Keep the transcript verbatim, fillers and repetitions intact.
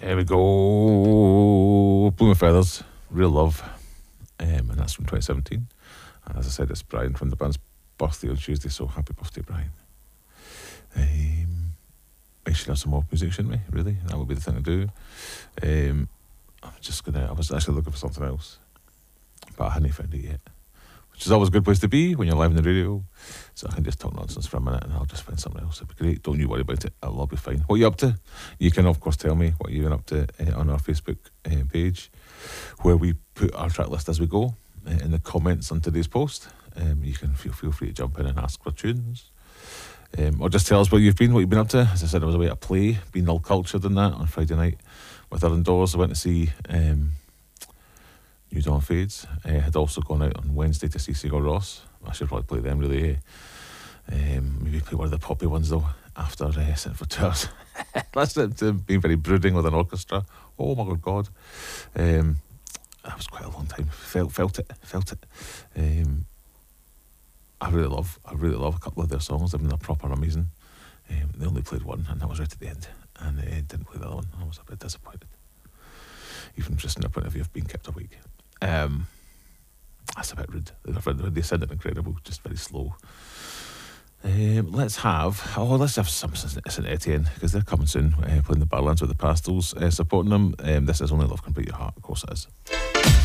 Here we go. Bloom of Feathers, Real Love. Um, and that's from twenty seventeen. And as I said, it's Brian from the band's birthday on Tuesday, so happy birthday, Brian. Um, I should have some more music, shouldn't we? Really? That would be the thing to do. Um, I'm just gonna, I was actually looking for something else, but I hadn't found it yet. Which is always a good place to be when you're live on the radio. So I can just talk nonsense for a minute and I'll just find something else. It'll be great. Don't you worry about it. It'll all be fine. What are you up to? You can, of course, tell me what you've been up to uh, on our Facebook uh, page, where we put our track list as we go uh, in the comments on today's post. Um, you can feel, feel free to jump in and ask for tunes. Um, or just tell us where you've been, what you've been up to. As I said, I was away at a play, being all cultured in that on Friday night with her indoors. I went to see um, New Dawn Fades. I uh, had also gone out on Wednesday to see Sigur Rós. I should probably play them, really. Eh? Um, maybe play one of the poppy ones, though, after uh, sitting for two hours. Listening to being very brooding with an orchestra. Oh, my good God. Um, that was quite a long time. Felt, felt it, felt it. Um, I really love, I really love a couple of their songs. I mean, they're proper amazing. Um, they only played one, and that was right at the end. And they uh, didn't play the other one. I was a bit disappointed. Even just in the point of view of being kept awake. Um, that's a bit rude. They sounded incredible, just very slow. Um, let's have, oh, let's have some Saint Etienne, because they're coming soon, uh, playing the Badlands with the Pastels, uh, supporting them. Um, this is Only Love Can Break Your Heart, of course it is.